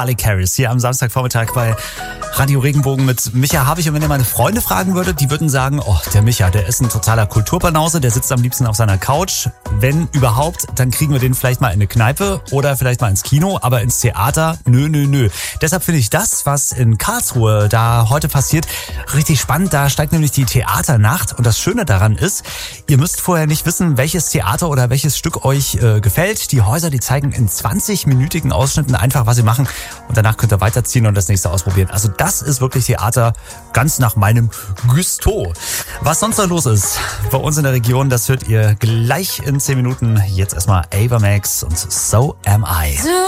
Garlic Harris hier am Samstagvormittag bei Radio Regenbogen mit Micha Habich. Und wenn ihr meine Freunde fragen würdet, die würden sagen, oh, der Micha, der ist ein totaler Kulturbanause, der sitzt am liebsten auf seiner Couch. Wenn überhaupt, dann kriegen wir den vielleicht mal in eine Kneipe oder vielleicht mal ins Kino, aber ins Theater, nö. Deshalb finde ich das, was in Karlsruhe da heute passiert, richtig spannend. Da steigt nämlich die Theaternacht und das Schöne daran ist, ihr müsst vorher nicht wissen, welches Theater oder welches Stück euch gefällt. Die Häuser, die zeigen in 20-minütigen Ausschnitten einfach, was sie machen und danach könnt ihr weiterziehen und das nächste ausprobieren. Also das ist wirklich Theater ganz nach meinem Gusto. Was sonst noch los ist bei uns in der Region, das hört ihr gleich in 10 Minuten. Jetzt erstmal Ava Max und So Am I.